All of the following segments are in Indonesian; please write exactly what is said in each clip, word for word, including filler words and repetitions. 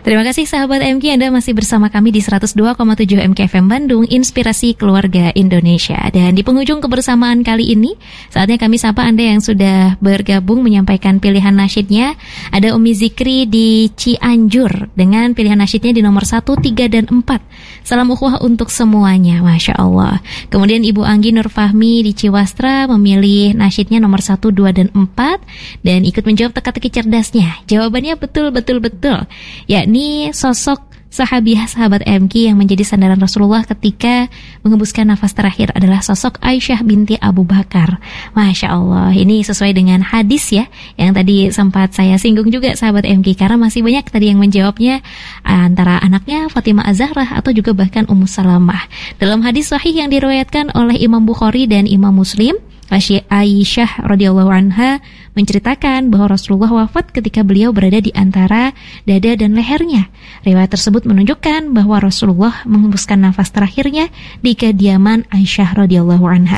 Terima kasih sahabat M K, Anda masih bersama kami di seratus dua koma tujuh M K F M Bandung, Inspirasi Keluarga Indonesia. Dan di penghujung kebersamaan kali ini, saatnya kami sapa Anda yang sudah bergabung menyampaikan pilihan nasyidnya. Ada Umi Zikri di Cianjur dengan pilihan nasyidnya di nomor satu, tiga, dan empat. Salam ukhuwah untuk semuanya, Masya Allah. Kemudian Ibu Anggi Nur Fahmi di Ciwastra memilih nasyidnya nomor satu, dua, dan empat. Dan ikut menjawab teka-teki cerdasnya. Jawabannya betul-betul-betul. Ya, ini sosok sahabiah sahabat M K yang menjadi sandaran Rasulullah ketika mengembuskan nafas terakhir adalah sosok Aisyah binti Abu Bakar. Masya Allah, ini sesuai dengan hadis ya, yang tadi sempat saya singgung juga sahabat M K, karena masih banyak tadi yang menjawabnya antara anaknya Fatimah Az-Zahrah atau juga bahkan Ummu Salamah. Dalam hadis sahih yang diriwayatkan oleh Imam Bukhari dan Imam Muslim, Aisyah radhiyallahu anha menceritakan bahwa Rasulullah wafat ketika beliau berada di antara dada dan lehernya. Riwayat tersebut menunjukkan bahwa Rasulullah mengembuskan nafas terakhirnya di kediaman Aisyah radhiyallahu anha.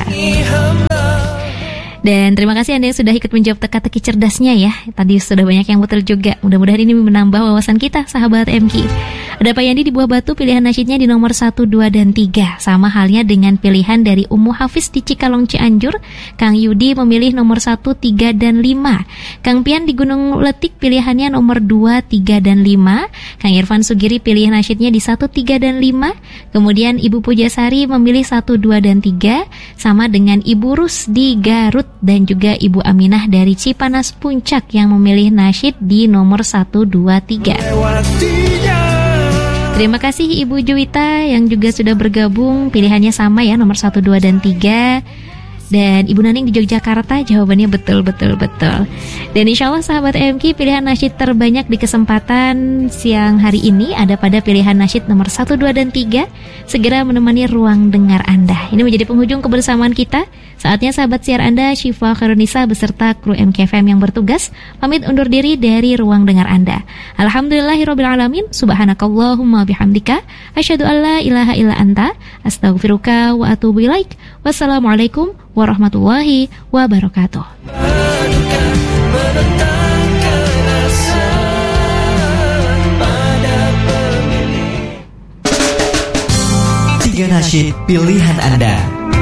Dan terima kasih Anda yang sudah ikut menjawab teka-teki cerdasnya ya. Tadi sudah banyak yang betul juga. Mudah-mudahan ini menambah wawasan kita sahabat M K. Ada Pak Yandi di Buah Batu, pilihan nasyidnya di nomor satu, dua, dan tiga. Sama halnya dengan pilihan dari Ummu Hafiz di Cikalong Cianjur. Kang Yudi memilih nomor satu, tiga, dan lima. Kang Pian di Gunung Letik pilihannya nomor dua, tiga, dan lima. Kang Irfan Sugiri pilih nasyidnya di satu, tiga, dan lima. Kemudian Ibu Pujasari memilih satu, dua, dan tiga. Sama dengan Ibu Rus di Garut dan juga Ibu Aminah dari Cipanas Puncak yang memilih nasyid di nomor satu, dua, tiga. Terima kasih Ibu Juwita yang juga sudah bergabung, pilihannya sama ya, nomor satu, dua, dan tiga. Dan Ibu Naning di Yogyakarta jawabannya betul-betul-betul. Dan insya Allah sahabat M K, pilihan nasyid terbanyak di kesempatan siang hari ini ada pada pilihan nasyid nomor satu, dua, dan tiga. Segera menemani ruang dengar Anda. Ini menjadi penghujung kebersamaan kita. Saatnya sahabat siar Anda Syifa Khairunisa beserta kru M K F M yang bertugas pamit undur diri dari ruang dengar Anda. Alhamdulillahirabbil alamin, subhanakallahumma bihamdika, asyhadu alla ilaha illa anta, astaghfiruka wa atubu ilaik. Wassalamualaikum warahmatullahi wabarakatuh. Tiga nasyid pilihan Anda.